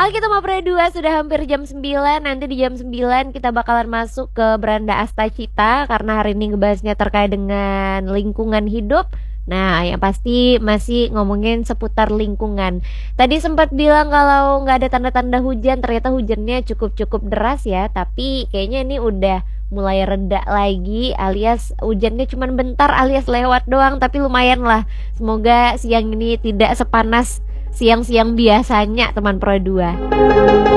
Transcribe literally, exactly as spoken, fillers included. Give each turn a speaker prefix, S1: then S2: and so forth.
S1: Oke teman Pro dua, sudah hampir jam sembilan. Nanti di jam sembilan kita bakalan masuk ke Beranda Astacita, karena hari ini ngebahasnya terkait dengan lingkungan hidup. Nah, yang pasti masih ngomongin seputar lingkungan. Tadi sempat bilang kalau nggak ada tanda-tanda hujan, ternyata hujannya cukup-cukup deras ya. Tapi kayaknya ini udah mulai reda lagi, alias hujannya cuman bentar, alias lewat doang. Tapi lumayan lah. Semoga siang ini tidak sepanas siang-siang biasanya teman Pro dua.